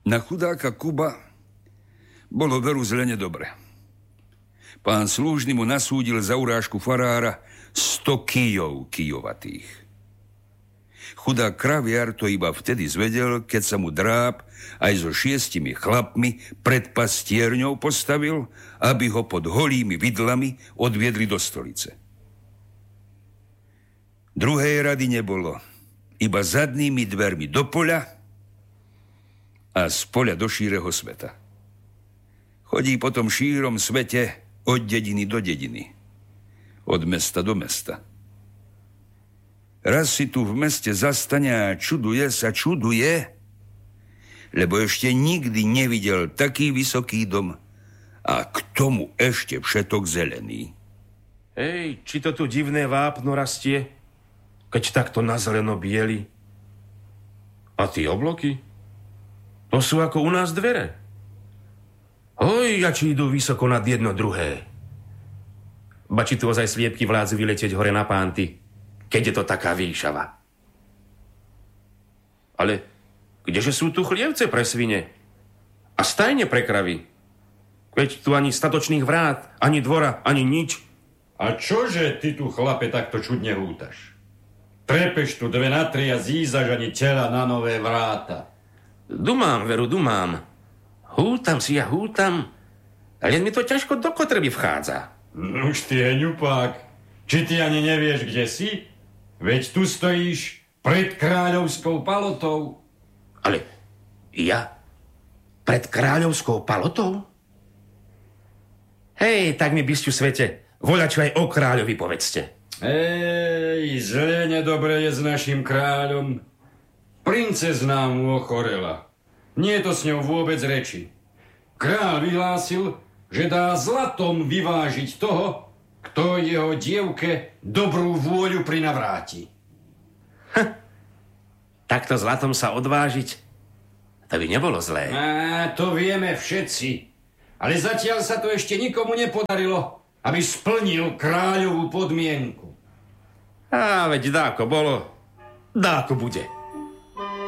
Na chudáka Kuba bolo veru zle nedobre. Pán slúžny mu nasúdil za urážku farára 100 kijovatých. Chudák kraviar to iba vtedy zvedel, keď sa mu dráp aj so 6 chlapmi pred pastierňou postavil, aby ho pod holými vidlami odviedli do stolice. Druhej rady nebolo, iba zadnými dvermi do poľa a z poľa do šíreho sveta. Chodí po tom šírom svete od dediny do dediny, od mesta do mesta. Raz si tu v meste zastane a čuduje sa, lebo ešte nikdy nevidel taký vysoký dom a k tomu ešte všetok zelený. Hej, či to tu divné vápno rastie, keď takto na zeleno bieli? A tie obloky? To sú ako u nás dvere. Hoj, a či idú vysoko nad jedno druhé. Ba či tu ozaj sliepky vládzu vyletieť hore na pánty, keď je to taká výšava. Ale kdeže sú tu chlievce pre svine? A stajne pre kravy? Veď tu ani statočných vrát, ani dvora, ani nič. A čože ty tu, chlape, takto čudne hútaš? Trepeš tu 2 na 3 a zízaš ani tela na nové vráta. Dumám, veru, dumám. Hútam si, ale mi to ťažko do kotrby vchádza. Už ty, heňupák, či ty ani nevieš, kde si? Veď tu stojíš pred kráľovskou palotou. Ale ja? Pred kráľovskou palotou? Hej, tak mi, bysťu svete, voľačo aj o kráľovi povedzte. Zle nedobre je s našim kráľom. Princezná mu ochorela. Nie je to s ňou vôbec reči. Kráľ vyhlásil, že dá zlatom vyvážiť toho, kto jeho dievke dobrú vôľu prinavráti. Takto zlatom sa odvážiť, to by nebolo zlé. To vieme všetci. Ale zatiaľ sa to ešte nikomu nepodarilo, aby splnil kráľovú podmienku. Veď dáko bolo, dáko bude.